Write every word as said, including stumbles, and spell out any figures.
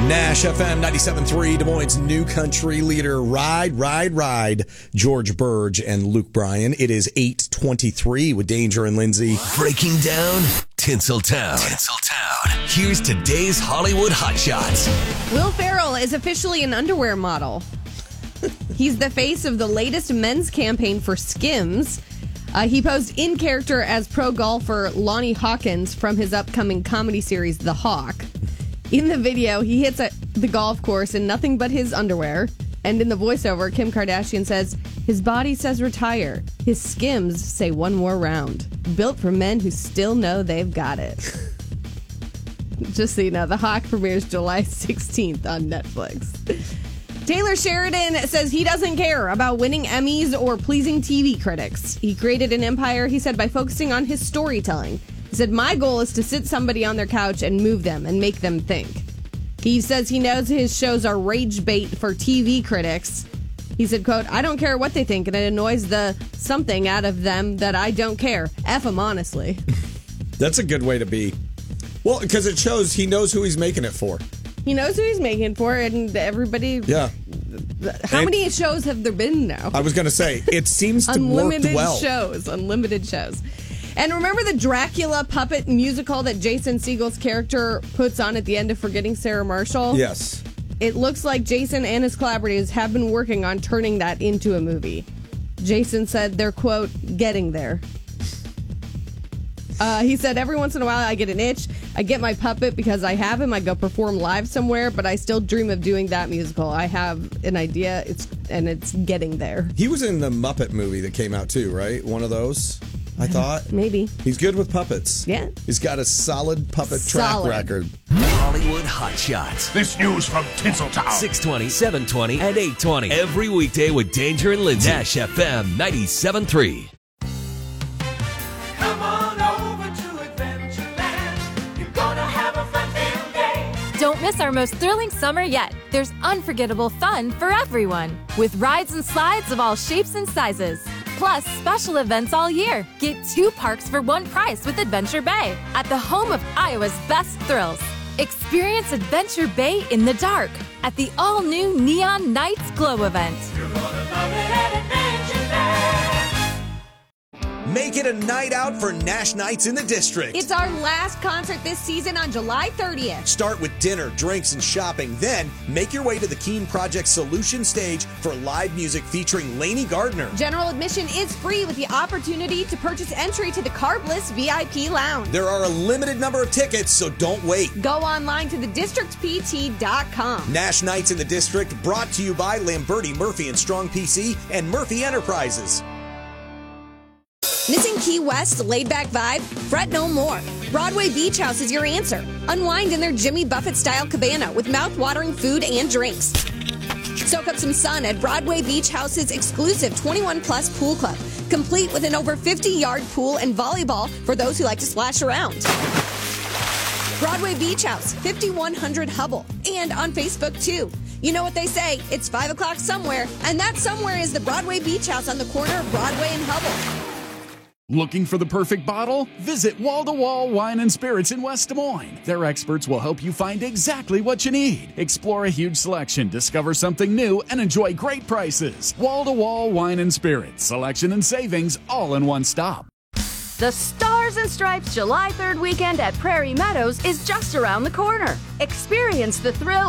Nash F M ninety-seven point three, Des Moines' new country leader. Ride, ride, ride. George Burge and Luke Bryan. It is eight twenty-three with Danger and Lindsay. Breaking down Tinseltown. Tinseltown. Here's today's Hollywood hotshots. Will Ferrell is officially an underwear model. He's the face of the latest men's campaign for Skims. Uh, he posed in character as pro golfer Lonnie Hawkins from his upcoming comedy series, The Hawk. In the video, he hits a, the golf course in nothing but his underwear. And in the voiceover, Kim Kardashian says, his body says retire. His Skims say one more round. Built for men who still know they've got it. Just so you know, The Hawk premieres July sixteenth on Netflix. Taylor Sheridan says he doesn't care about winning Emmys or pleasing T V critics. He created an empire, he said, by focusing on his storytelling. He said, my goal is to sit somebody on their couch and move them and make them think. He says he knows his shows are rage bait for T V critics. He said, quote, I don't care what they think, and it annoys the something out of them that I don't care. F them, honestly. That's a good way to be. Well, because it shows he knows who he's making it for. He knows who he's making it for, and everybody... Yeah. How and many shows have there been now? I was going to say, it seems to work well. Unlimited shows. Unlimited shows. And remember the Dracula puppet musical that Jason Segel's character puts on at the end of Forgetting Sarah Marshall? Yes. It looks like Jason and his collaborators have been working on turning that into a movie. Jason said they're, quote, getting there. Uh, he said, every once in a while I get an itch. I get my puppet because I have him. I go perform live somewhere, but I still dream of doing that musical. I have an idea, it's and it's getting there. He was in the Muppet movie that came out too, right? One of those, I thought. Maybe. He's good with puppets. Yeah. He's got a solid puppet Solid. track record. Hollywood hotshots. This news from Tinseltown. six twenty, seven twenty, and eight twenty. Every weekday with Danger and Lindsay. Nash F M ninety-seven point three. Don't miss our most thrilling summer yet. There's unforgettable fun for everyone, with rides and slides of all shapes and sizes. Plus, special events all year. Get two parks for one price with Adventure Bay, at the home of Iowa's best thrills. Experience Adventure Bay in the dark at the all-new Neon Nights Glow event. You're gonna love it at Adventure Bay. Make it a night out for Nash Nights in the District. It's our last concert this season on July thirtieth. Start with dinner, drinks, and shopping. Then make your way to the Keen Project Solution Stage for live music featuring Lainey Gardner. General admission is free with the opportunity to purchase entry to the Carbless V I P Lounge. There are a limited number of tickets, so don't wait. Go online to the district p t dot com. Nash Nights in the District, brought to you by Lamberti, Murphy and Strong P C and Murphy Enterprises. Missing Key West's laid-back vibe? Fret no more. Broadway Beach House is your answer. Unwind in their Jimmy Buffett-style cabana with mouth-watering food and drinks. Soak up some sun at Broadway Beach House's exclusive twenty-one plus pool club, complete with an over fifty-yard pool and volleyball for those who like to splash around. Broadway Beach House, fifty-one hundred Hubble, and on Facebook, too. You know what they say, it's five o'clock somewhere, and that somewhere is the Broadway Beach House on the corner of Broadway and Hubble. Looking for the perfect bottle? Visit Wall to Wall Wine and Spirits in West Des Moines. Their experts will help you find exactly what you need. Explore a huge selection, discover something new, and enjoy great prices. Wall to Wall Wine and Spirits. Selection and savings all in one stop. The Stars and Stripes July third weekend at Prairie Meadows is just around the corner. Experience the thrill